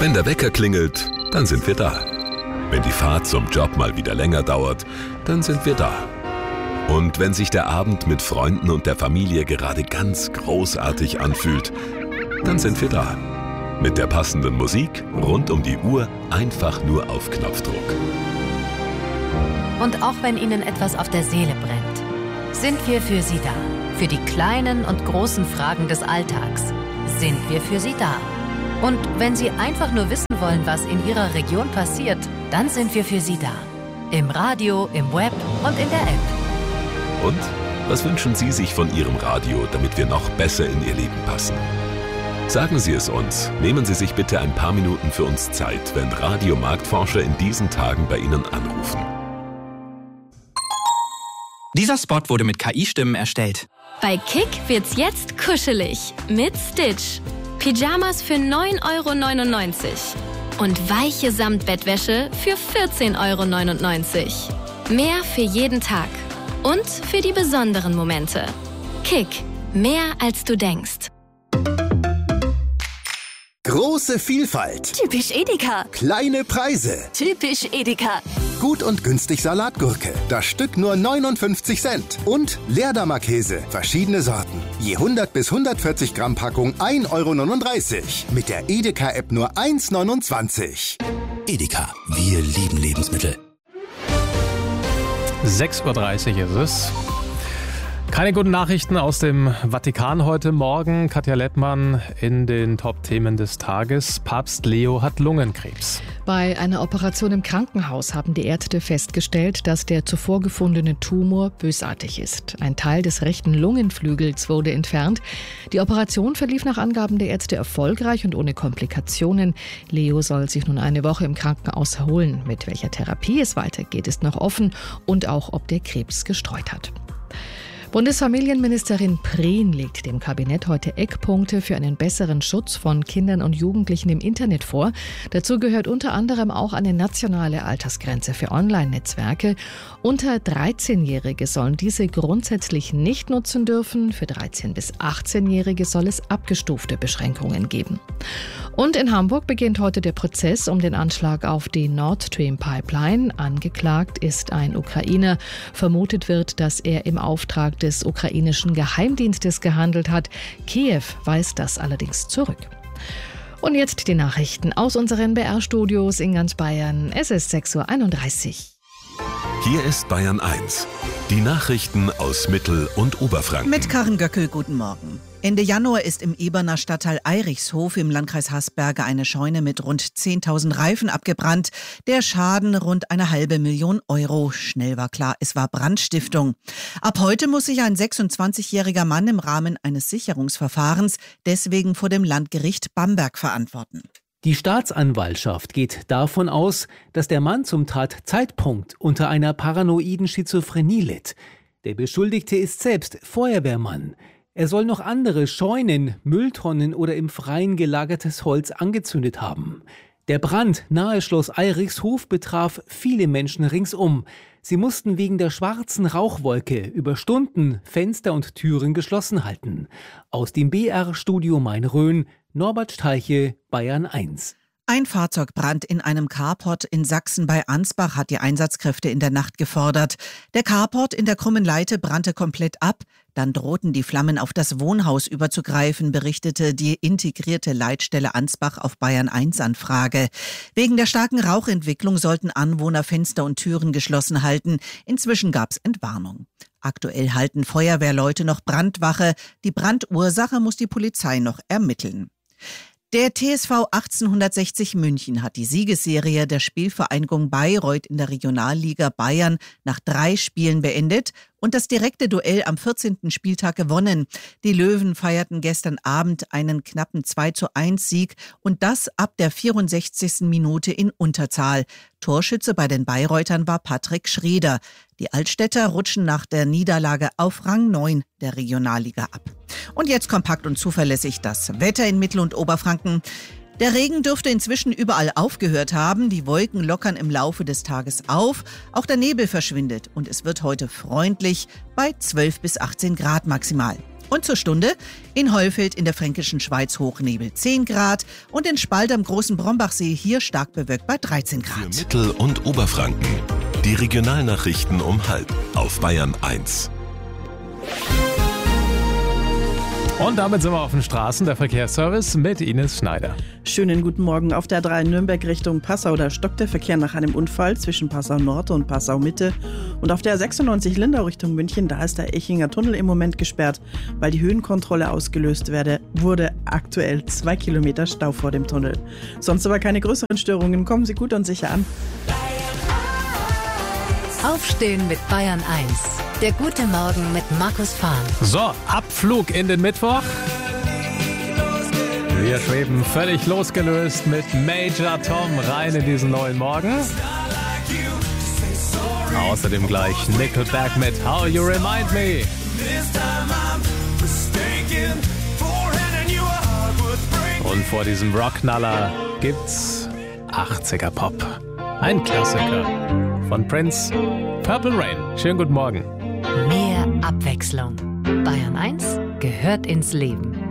Wenn der Wecker klingelt, dann sind wir da. Wenn die Fahrt zum Job mal wieder länger dauert, dann sind wir da. Und wenn sich der Abend mit Freunden und der Familie gerade ganz großartig anfühlt, dann sind wir da. Mit der passenden Musik rund um die Uhr, einfach nur auf Knopfdruck. Und auch wenn Ihnen etwas auf der Seele brennt, sind wir für Sie da. Für die kleinen und großen Fragen des Alltags sind wir für Sie da. Und wenn Sie einfach nur wissen wollen, was in Ihrer Region passiert, dann sind wir für Sie da. Im Radio, im Web und in der App. Und was wünschen Sie sich von Ihrem Radio, damit wir noch besser in Ihr Leben passen? Sagen Sie es uns. Nehmen Sie sich bitte ein paar Minuten für uns Zeit, wenn Radiomarktforscher in diesen Tagen bei Ihnen anrufen. Dieser Spot wurde mit KI-Stimmen erstellt. Bei Kick wird's jetzt kuschelig mit Stitch. Pyjamas für 9,99 € und weiche Samtbettwäsche für 14,99 €. Mehr für jeden Tag und für die besonderen Momente. Kick, mehr als du denkst. Große Vielfalt. Typisch Edeka. Kleine Preise. Typisch Edeka. Gut und günstig Salatgurke. Das Stück nur 59 Cent. Und Leerdammer Käse. Verschiedene Sorten. Je 100 bis 140 Gramm Packung 1,39 €. Mit der Edeka-App nur 1,29 €. Edeka. Wir lieben Lebensmittel. 6:30 Uhr ist es. Keine guten Nachrichten aus dem Vatikan heute Morgen. Katja Lettmann in den Top-Themen des Tages. Papst Leo hat Lungenkrebs. Bei einer Operation im Krankenhaus haben die Ärzte festgestellt, dass der zuvor gefundene Tumor bösartig ist. Ein Teil des rechten Lungenflügels wurde entfernt. Die Operation verlief nach Angaben der Ärzte erfolgreich und ohne Komplikationen. Leo soll sich nun eine Woche im Krankenhaus erholen. Mit welcher Therapie es weitergeht, ist noch offen und auch, ob der Krebs gestreut hat. Bundesfamilienministerin Prehn legt dem Kabinett heute Eckpunkte für einen besseren Schutz von Kindern und Jugendlichen im Internet vor. Dazu gehört unter anderem auch eine nationale Altersgrenze für Online-Netzwerke. Unter 13-Jährige sollen diese grundsätzlich nicht nutzen dürfen. Für 13- bis 18-Jährige soll es abgestufte Beschränkungen geben. Und in Hamburg beginnt heute der Prozess um den Anschlag auf die Nord Stream Pipeline. Angeklagt ist ein Ukrainer. Vermutet wird, dass er im Auftrag des ukrainischen Geheimdienstes gehandelt hat. Kiew weist das allerdings zurück. Und jetzt die Nachrichten aus unseren BR-Studios in ganz Bayern. Es ist 6:31 Uhr. Hier ist Bayern 1. Die Nachrichten aus Mittel- und Oberfranken. Mit Karin Göckel, guten Morgen. Ende Januar ist im Eberner Stadtteil Eirichshof im Landkreis Haßberge eine Scheune mit rund 10.000 Reifen abgebrannt. Der Schaden rund 500.000 €. Schnell war klar, es war Brandstiftung. Ab heute muss sich ein 26-jähriger Mann im Rahmen eines Sicherungsverfahrens deswegen vor dem Landgericht Bamberg verantworten. Die Staatsanwaltschaft geht davon aus, dass der Mann zum Tatzeitpunkt unter einer paranoiden Schizophrenie litt. Der Beschuldigte ist selbst Feuerwehrmann. Er soll noch andere Scheunen, Mülltonnen oder im Freien gelagertes Holz angezündet haben. Der Brand nahe Schloss Eirichshof betraf viele Menschen ringsum. Sie mussten wegen der schwarzen Rauchwolke über Stunden Fenster und Türen geschlossen halten. Aus dem BR-Studio Main-Rhön, Norbert Steiche, Bayern 1. Ein Fahrzeugbrand in einem Carport in Sachsen bei Ansbach hat die Einsatzkräfte in der Nacht gefordert. Der Carport in der Krummen Leite brannte komplett ab. Dann drohten die Flammen auf das Wohnhaus überzugreifen, berichtete die integrierte Leitstelle Ansbach auf Bayern 1 Anfrage. Wegen der starken Rauchentwicklung sollten Anwohner Fenster und Türen geschlossen halten. Inzwischen gab es Entwarnung. Aktuell halten Feuerwehrleute noch Brandwache. Die Brandursache muss die Polizei noch ermitteln. Der TSV 1860 München hat die Siegesserie der Spielvereinigung Bayreuth in der Regionalliga Bayern nach 3 Spielen beendet und das direkte Duell am 14. Spieltag gewonnen. Die Löwen feierten gestern Abend einen knappen 2:1 und das ab der 64. Minute in Unterzahl. Torschütze bei den Bayreutern war Patrick Schrieder. Die Altstädter rutschen nach der Niederlage auf Rang 9 der Regionalliga ab. Und jetzt kompakt und zuverlässig das Wetter in Mittel- und Oberfranken. Der Regen dürfte inzwischen überall aufgehört haben. Die Wolken lockern im Laufe des Tages auf. Auch der Nebel verschwindet und es wird heute freundlich bei 12 bis 18 Grad maximal. Und zur Stunde: in Heufeld in der fränkischen Schweiz Hochnebel 10 Grad und in Spalt am Großen Brombachsee hier stark bewölkt bei 13 Grad. Für Mittel- und Oberfranken die Regionalnachrichten um 12:30 auf Bayern 1. Und damit sind wir auf den Straßen, der Verkehrsservice mit Ines Schneider. Schönen guten Morgen. Auf der A3 Nürnberg Richtung Passau, da stockt der Verkehr nach einem Unfall zwischen Passau Nord und Passau Mitte. Und auf der 96 Lindau Richtung München, da ist der Echinger Tunnel im Moment gesperrt, weil die Höhenkontrolle ausgelöst wurde. Aktuell 2 Kilometer Stau vor dem Tunnel. Sonst aber keine größeren Störungen. Kommen Sie gut und sicher an. Aufstehen mit Bayern 1. Der gute Morgen mit Markus Fahn. So, Abflug in den Mittwoch. Wir schweben völlig losgelöst mit Major Tom rein in diesen neuen Morgen. Außerdem gleich Nickelback mit How You Remind Me. Und vor diesem Rockknaller gibt's 80er Pop. Ein Klassiker von Prince, Purple Rain. Schönen guten Morgen. Mehr Abwechslung. Bayern 1 gehört ins Leben.